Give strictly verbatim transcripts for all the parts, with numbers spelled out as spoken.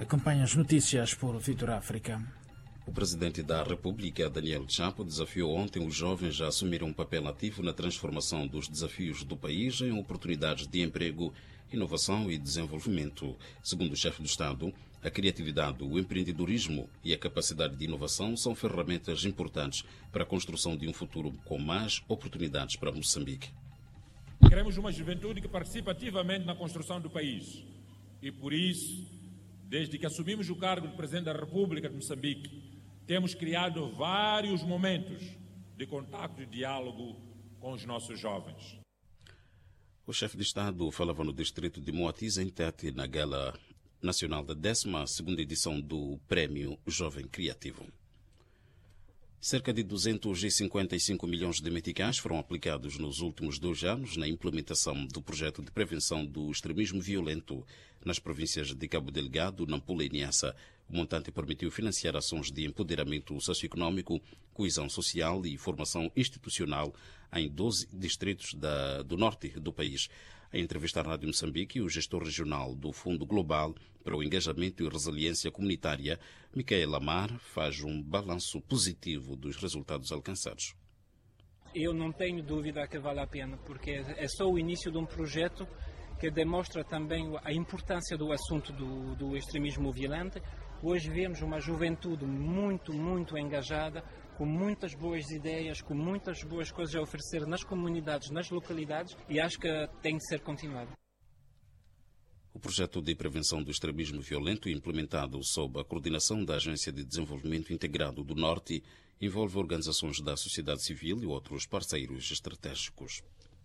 Acompanhe as notícias por Vitor África. O presidente da República, Daniel Chapo, desafiou ontem os jovens a assumirem um papel ativo na transformação dos desafios do país em oportunidades de emprego, inovação e desenvolvimento. Segundo o chefe do Estado, a criatividade, o empreendedorismo e a capacidade de inovação são ferramentas importantes para a construção de um futuro com mais oportunidades para Moçambique. Queremos uma juventude que participe ativamente na construção do país. E por isso, desde que assumimos o cargo de Presidente da República de Moçambique, temos criado vários momentos de contato e diálogo com os nossos jovens. O chefe de Estado falava no distrito de Moatiz, em Tete, na gala nacional da décima segunda edição do Prémio Jovem Criativo. Cerca de duzentos e cinquenta e cinco milhões de meticais foram aplicados nos últimos dois anos na implementação do projeto de prevenção do extremismo violento nas províncias de Cabo Delgado, Nampula e Niassa. O montante permitiu financiar ações de empoderamento socioeconómico, coesão social e formação institucional em doze distritos da, do norte do país. Em entrevista à Rádio Moçambique, o gestor regional do Fundo Global para o Engajamento e Resiliência Comunitária, Micael Amar, faz um balanço positivo dos resultados alcançados. Eu não tenho dúvida que vale a pena, porque é só o início de um projeto que demonstra também a importância do assunto do, do extremismo violento. Hoje vemos uma juventude muito, muito engajada, com muitas boas ideias, com muitas boas coisas a oferecer nas comunidades, nas localidades, e acho que tem de ser continuado. O projeto de prevenção do extremismo violento, implementado sob a coordenação da Agência de Desenvolvimento Integrado do Norte, envolve organizações da sociedade civil e outros parceiros estratégicos.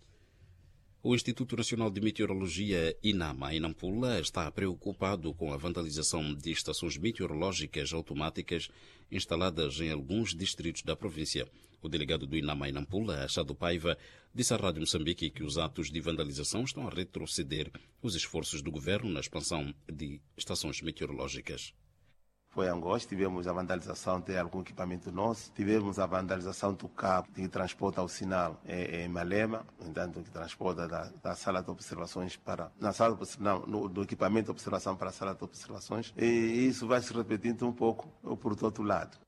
O Instituto Nacional de Meteorologia, INAMA, em Nampula, está preocupado com a vandalização de estações meteorológicas automáticas instaladas em alguns distritos da província. O delegado do INAMA em Nampula, Achado Paiva, disse à Rádio Moçambique que os atos de vandalização estão a retroceder os esforços do governo na expansão de estações meteorológicas. Foi em Angosto, tivemos a vandalização de algum equipamento nosso, tivemos a vandalização do cabo que transporta o sinal em Malema, entanto que transporta da, da sala de observações para, na sala de, não, no, do equipamento de observação para a sala de observações, e isso vai se repetindo um pouco por todo lado.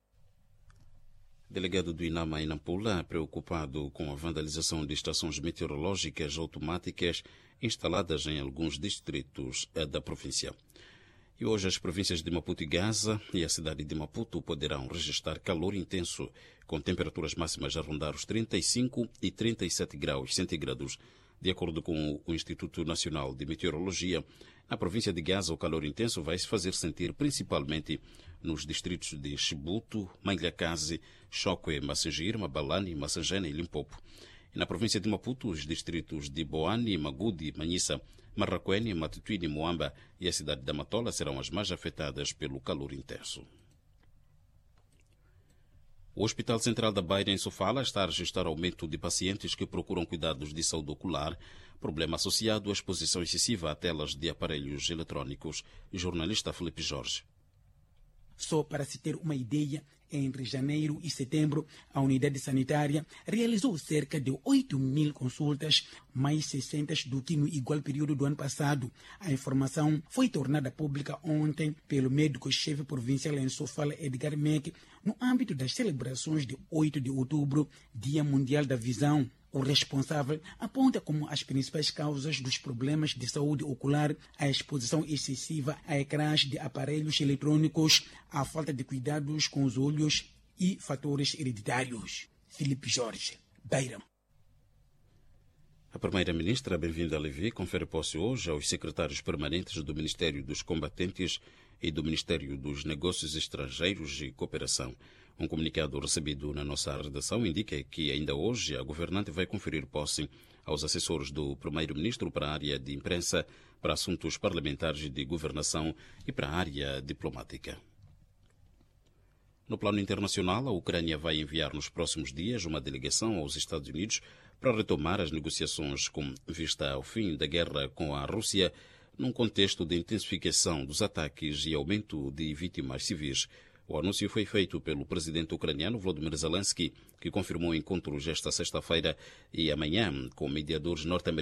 Delegado do INAMA em Nampula, preocupado com a vandalização de estações meteorológicas automáticas instaladas em alguns distritos da província. E hoje as províncias de Maputo e Gaza e a cidade de Maputo poderão registrar calor intenso, com temperaturas máximas a rondar os trinta e cinco e trinta e sete graus centígrados. De acordo com o Instituto Nacional de Meteorologia, na província de Gaza o calor intenso vai se fazer sentir principalmente nos distritos de Chibuto, Manglakazi, Chokwe, Massingir, Mabalane, Massangena e Limpopo. E na província de Maputo, os distritos de Boane, Magudi, Manhissa, Marraquene, Matutuine, Moamba e a cidade da Matola serão as mais afetadas pelo calor intenso. O Hospital Central da Beira, em Sofala, está a registrar aumento de pacientes que procuram cuidados de saúde ocular, problema associado à exposição excessiva a telas de aparelhos eletrônicos. Jornalista Felipe Jorge. Só para se ter uma ideia, entre janeiro e setembro, a unidade sanitária realizou cerca de oito mil consultas, mais seiscentas do que no igual período do ano passado. A informação foi tornada pública ontem pelo médico-chefe provincial em Sofala, Edgar Meck, no âmbito das celebrações de oito de outubro, Dia Mundial da Visão. O responsável aponta como as principais causas dos problemas de saúde ocular a exposição excessiva a ecrãs de aparelhos eletrônicos, a falta de cuidados com os olhos e fatores hereditários. Filipe Jorge, Beira. A primeira-ministra, Bem-vinda Levi, confere posse hoje aos secretários permanentes do Ministério dos Combatentes e do Ministério dos Negócios Estrangeiros e Cooperação. Um comunicado recebido na nossa redação indica que ainda hoje a governante vai conferir posse aos assessores do primeiro-ministro para a área de imprensa, para assuntos parlamentares e de governação e para a área diplomática. No plano internacional, a Ucrânia vai enviar nos próximos dias uma delegação aos Estados Unidos para retomar as negociações com vista ao fim da guerra com a Rússia, num contexto de intensificação dos ataques e aumento de vítimas civis. O anúncio foi feito pelo presidente ucraniano Volodymyr Zelensky, que confirmou encontros esta sexta-feira e amanhã com mediadores norte-americanos